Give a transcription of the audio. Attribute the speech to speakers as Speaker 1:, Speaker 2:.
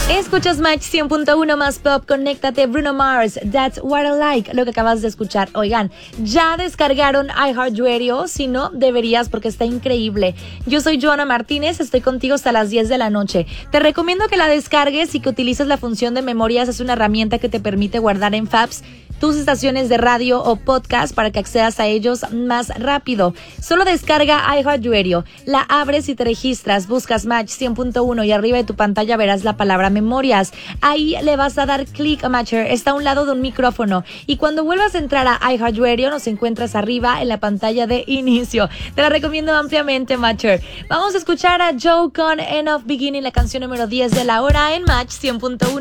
Speaker 1: Escuchas Match 100.1 más pop, conéctate, Bruno Mars, That's What I Like, lo que acabas de escuchar. Oigan, ya descargaron iHeartRadio, si no, deberías porque está increíble. Yo soy Joana Martínez, estoy contigo hasta las 10 de la noche. Te recomiendo que la descargues y que utilices la función de memorias, es una herramienta que te permite guardar en Fabs tus estaciones de radio o podcast para que accedas a ellos más rápido. Solo descarga iHeartRadio, la abres y te registras, buscas Match 100.1 y arriba de tu pantalla verás la palabra memorias. Ahí le vas a dar clic a Matcher, está a un lado de un micrófono y cuando vuelvas a entrar a iHeartRadio nos encuentras arriba en la pantalla de inicio. Te la recomiendo ampliamente, Matcher. Vamos a escuchar a Joe con End of Beginning, la canción número 10 de la hora en Match 100.1.